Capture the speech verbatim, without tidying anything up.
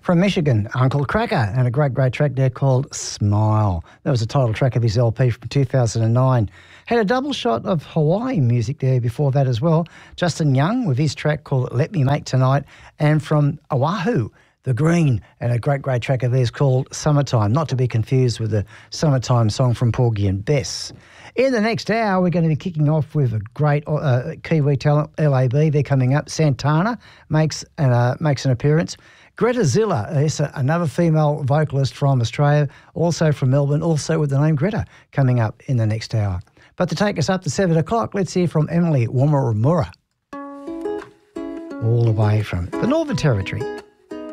From Michigan, Uncle Cracker, and a great, great track there called Smile. That was the title track of his L P from two thousand nine. Had a double shot of Hawaii music there before that as well. Justin Young with his track called Let Me Make Tonight. And from Oahu, The Green, and a great, great track of theirs called Summertime, not to be confused with the Summertime song from Porgy and Bess. In the next hour, we're going to be kicking off with a great uh, Kiwi talent, L A B. They're coming up. Santana makes an, uh, makes an appearance. Greta Zilla is another female vocalist from Australia, also from Melbourne, also with the name Greta, coming up in the next hour. But to take us up to seven o'clock, let's hear from Emily Wamurumura, all the way from the Northern Territory.